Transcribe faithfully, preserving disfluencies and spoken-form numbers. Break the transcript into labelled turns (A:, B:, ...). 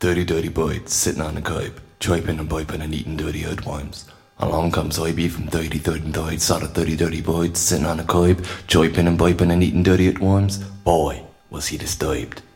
A: Dirty, dirty boys sitting on the cope, choiping and piping and eating dirty earthworms. Along comes I B from thirty-third and Died, saw the dirty, dirty boys sitting on the cope, choiping and piping and eating dirty earthworms. Boy, was he disturbed.